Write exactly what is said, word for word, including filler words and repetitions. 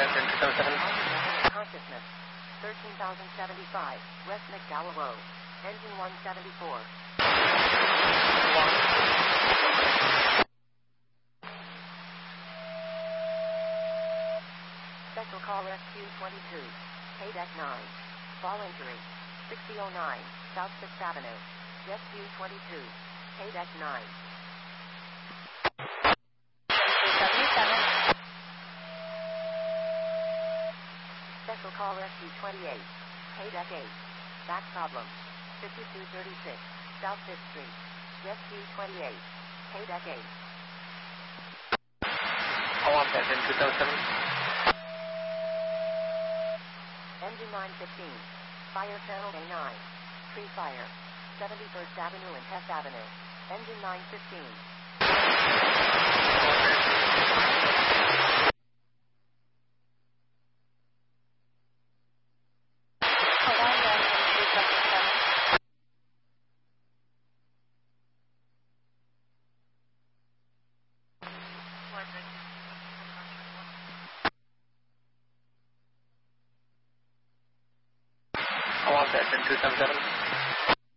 attention, two seven seven. Consciousness. thirteen thousand seventy-five, West McDowell Road. Engine one seventy-four. Special call Rescue twenty-two. K-Deck nine. Fall injury. sixty oh nine, South sixth Avenue. Rescue twenty-two. K-Deck nine. seventy-seven. Special call Rescue twenty-eight. K-Deck eight. Back problem. fifty-two thirty-six, South fifth Street. Rescue twenty-eight. K-Deck eight. Call attention, two seven seven. Engine nine fifteen. Fire channel A nine. Tree fire. seventy-first Avenue and Hess Avenue. Engine nine fifteen. Call attention, two seven seven.